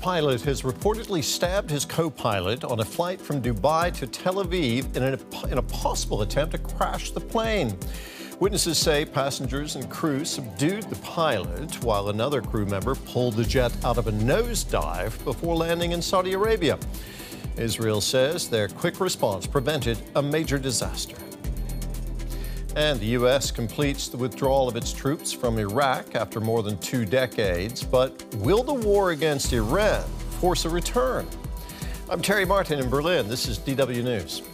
pilot has reportedly stabbed his co-pilot on a flight from Dubai to Tel Aviv in a possible attempt to crash the plane. Witnesses say passengers and crew subdued the pilot while another crew member pulled the jet out of a nosedive before landing in Saudi Arabia. Israel says their quick response prevented a major disaster. And the U.S. completes the withdrawal of its troops from Iraq after more than 2 decades. But will the war against Iran force a return? I'm Terry Martin in Berlin. This is DW News.